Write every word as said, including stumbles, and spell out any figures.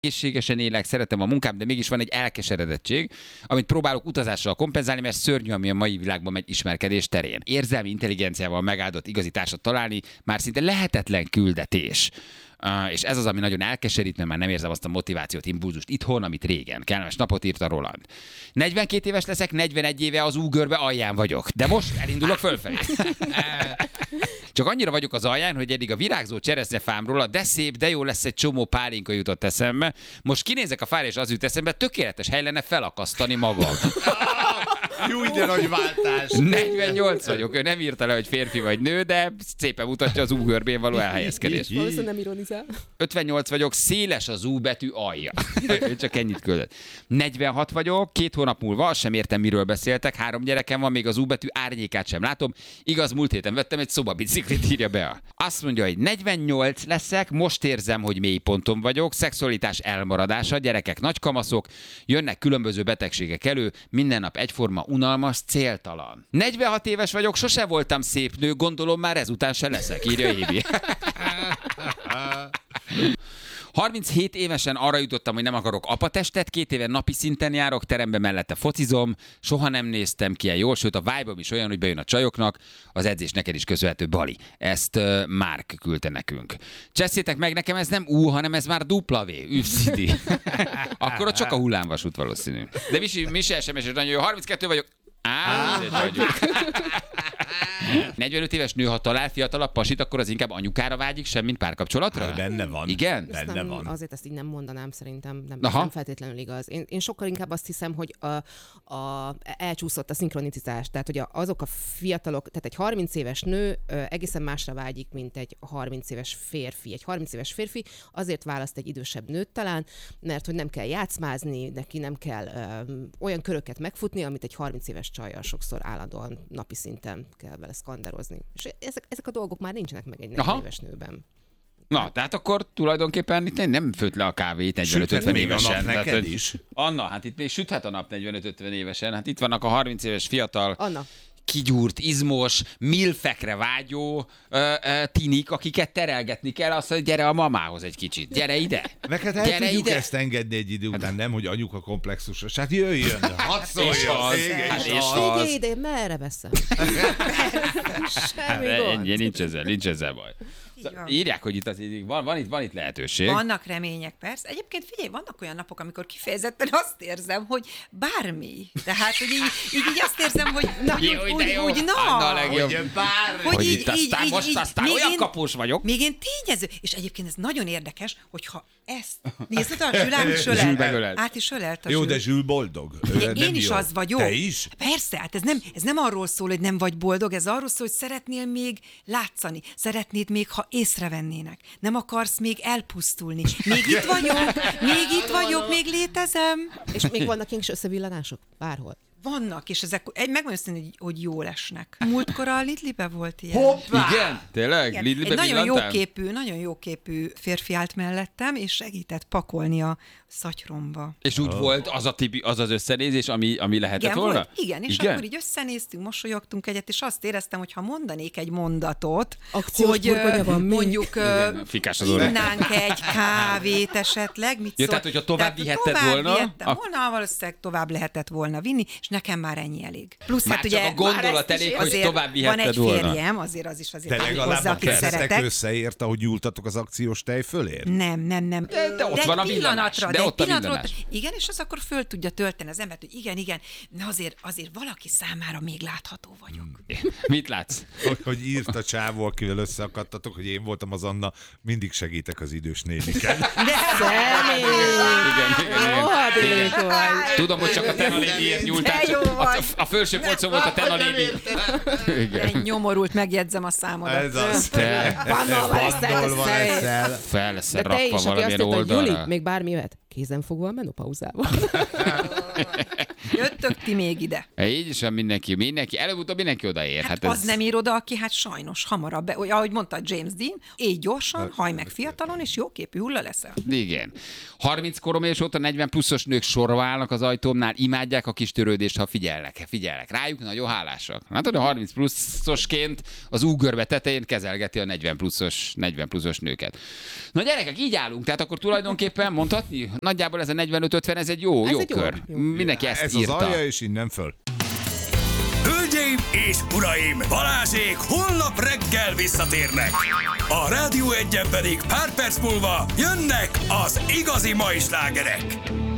egészségesen élek, szeretem a munkám, de mégis van egy elkeseredettség, amit próbálok utazással kompenzálni, mert szörnyű, ami a mai világban megy ismerkedés terén. Érzelmi intelligenciával megáldott igazi társat találni már szinte lehetetlen küldetés. Uh, és ez az, ami nagyon elkeserít, mert már nem érzem azt a motivációt, impulzust itthon, amit régen. Kellemes napot írt a Roland. negyvenkét éves leszek, negyvenegy éve az Úgörbe alján vagyok, de most elindulok fölfelé. Csak annyira vagyok az alján, hogy eddig a virágzó cseresznyefámról a de szép, de jó lesz egy csomó pálinka jutott eszembe. Most kinézek a fára, és az jut eszembe, tökéletes hely lenne felakasztani magam. Jó, de nagy váltás. negyvennyolc vagyok, ő nem írta le, hogy férfi vagy nő, de szépen mutatja az U-görbén való elhelyezkedést. Valószínűleg nem ironizál. ötvennyolc vagyok, széles az U betű alja. Ő csak ennyit küldött. negyvenhat vagyok, két hónap múlva, azt sem értem, miről beszéltek, három gyerekem van, még az U betű árnyékát sem látom. Igaz, múlt héten vettem egy szobabiciklit, írja be. Azt mondja, hogy negyvennyolc leszek, most érzem, hogy mélyponton vagyok, szexualitás elmaradása, gyerekek nagykamaszok, jönnek különböző betegségek elő, minden nap egyforma, unalmas, céltalan. negyvenhat éves vagyok, sose voltam szép nő, gondolom már ezután se leszek, írja Évi. harminchét évesen arra jutottam, hogy nem akarok apatestet, két éve napi szinten járok, terembe mellette focizom, soha nem néztem ki ilyen jól, sőt a vibe-om is olyan, hogy bejön a csajoknak, az edzés neked is köszönhető, Bali. Ezt uh, Márk küldte nekünk. Csesszétek meg, nekem ez nem U, hanem ez már dupla V, üvszidi. Akkor ott csak a hullámvasút valószínű. De Misi, Misi es em es-es nagyon jó, harminckettő vagyok. Á, negyvenöt éves nő, ha talál fiatalabb pasit, akkor az inkább anyukára vágyik, sem mint párkapcsolatra? Hát benne van. Igen? Benne nem, van. Azért ezt így nem mondanám, szerintem nem, nem feltétlenül igaz. Én, én sokkal inkább azt hiszem, hogy a, a, elcsúszott a szinkronicitás. Tehát, hogy azok a fiatalok, tehát egy harminc éves nő egészen másra vágyik, mint egy harminc éves férfi. Egy harminc éves férfi azért választ egy idősebb nőt talán, mert hogy nem kell játszmázni, neki nem kell ö, olyan köröket megfutni, amit egy harminc éves csajjal sokszor állandóan napi szinten kell vele szkandározni. És ezek, ezek a dolgok már nincsenek meg egy negyven éves nőben. Na, tehát akkor tulajdonképpen itt nem főtt le a kávét negyvenöt-ötven évesen. Neked tehát, is. Anna, hát itt még süthet a nap negyvenöt-ötven évesen. Hát itt vannak a harminc éves fiatal, Anna. kigyúrt, izmos, milfekre vágyó ö, ö, tinik, akiket terelgetni kell, azt mondja, gyere a mamához egy kicsit, gyere ide. Neked el gyere tudjuk ide. ezt engedni egy idő után, nem, hogy anyuka komplexusos. Hát jöjjön, hadd szóljon. Hát és az. Ide, ide, merre veszem? Semmi gond. Ennyi, nincs ezzel, nincs ezzel baj. Írják, hogy itt az, van, van, itt, van itt lehetőség. Vannak remények, persze. Egyébként figyelj, vannak olyan napok, amikor kifejezetten azt érzem, hogy bármi. Tehát, hogy így, így, így azt érzem, hogy na, Jó, úgy, de jó. úgy, na. Anna a legjobb. Hogy bármi. Hogy itt aztán, most így, aztán még olyan én- kapós vagyok. Még én tényező. És egyébként ez nagyon érdekes, hogyha ezt... Nézd, a Zsül át is Zsül ölelt. megölelt. Át is ölelt a Jó, Zsül. de Zsül boldog. Én, Nem én is jó. az vagyok. Te is? Persze, hát ez nem, ez nem arról szól, hogy nem vagy boldog, ez arról szól, hogy szeretnél még látszani, szeretnéd még, ha észrevennének. Nem akarsz még elpusztulni. Még itt vagyok, még itt vagyok, még létezem. És még vannak ilyen kis összevillanások? Bárhol. Vannak, és ezek, egy, megmondom őszintén, hogy, hogy jól esnek. Múltkor a Lidlibe volt ilyen. Hoppá! Igen? Tényleg? Igen. Lidlibe Egy nagyon villantál? jóképű, nagyon jóképű férfi állt mellettem, és segített pakolni a szatyromba. És úgy volt az a tipi, az az összenézés, ami, ami lehetett Igen, volna? volt, igen, és igen? akkor így összenéztünk, mosolyogtunk egyet, és azt éreztem, hogy ha mondanék egy mondatot, Akciós hogy burgonya ö, van még. mondjuk ö, Igen, fikás az óra. innánk egy kávét esetleg, mit Ja, szól? tehát, hogyha tovább vihetted tovább volna, vihettem ak- volna, valószínűleg tovább lehetett volna vinni, és nekem már ennyi elég. Plusz Már hát csak ugye a gondolat már ezt is elég, hogy azért tovább vihetted van egy volna. férjem, azért az is azért Te hozzá, legalább a akit keretek szeretek. összeért, ahogy nyúltatok az akciós tej fölért? Nem, nem, nem. De- de ott egy van a villanás, pillanatra, de egy ott a pillanatra villanás. Igen, és az akkor föl tudja tölteni az embert, hogy igen, igen, de azért, azért valaki számára még látható vagyok. Mit látsz? Hogy, hogy írt a csávó, akivel összeakadtatok, hogy én voltam az Anna, mindig segítek az idős néniken. Személy! Igen, igen, igen. Rohadék vagy. Tudom, hogy csak a tenalébiért nyúltál. De jó csak a, vagy. a felső polcon volt a tenalébi. Egy nyomorult, megjegyzem a számodat. Ez az. Te Bannolva leszel, te Bandolva személy. leszel. fel leszel De te rakva is, aki azt valamilyen írta, hogy Juli, oldalra. még bármi jöhet? kézenfogva a menopauzával. Jöttök ti még ide. Így is van mindenki, mindenki, előbb-utóbb mindenki odaér. Hát, Hát az ez... nem ír oda, aki hát sajnos hamarabb, be, ahogy mondta James Dean, éj gyorsan, haj meg fiatalon, és jóképű hulla leszel. Igen. harminc koromés óta negyven pluszos nők sorba állnak az ajtómnál, imádják a kis törődést, ha figyelnek, figyelnek rájuk, nagyon hálásak. Hát a harminc pluszosként az úgörbe tetején kezelgeti a negyven pluszos, negyven pluszos nőket. Na gyerekek, így állunk, tehát akkor tulajdonképpen mondhatni, nagyjából ez a negyvenöt ötven, ez egy jó, Ez jó egy jó, kör. jó. Mindenki ezt Ez írta. az alja, és innen föl. Hölgyeim és uraim, Balázsék holnap reggel visszatérnek. A Rádió Egyen pedig pár perc múlva jönnek az igazi mai slágerek.